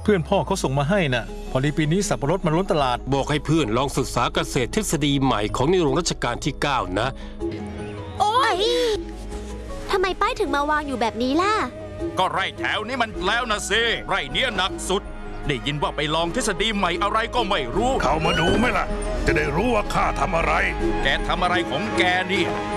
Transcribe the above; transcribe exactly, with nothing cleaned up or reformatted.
พื่อนพ่อเขาส่งมาให้น่ะพอดีปีนี้สับปะรดมันล้นตลาดบอกให้เพื่อนลองศึกษาเกษตรทฤษฎีใหม่ของในหลวงรัชกาลที่เก้านะโอ๊ยทำไมป้ายถึงมาวางอยู่แบบนี้ล่ะก็ไร่แถวนี้มันแล้วนะสิไร่เนี้ยหนักสุดได้ยินว่าไปลองทฤษฎีใหม่อะไรก็ไม่รู้เข้ามาดูไหมล่ะจะได้รู้ว่าข้าทำอะไรแกทำอะไรของแกเนี่ย